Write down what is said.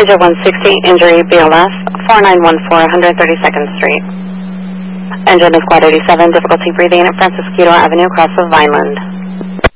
Passenger 160, injury BLS, 4914 132nd Street. Engine is Quad 87, difficulty breathing at Francisquito Avenue across the Vineland.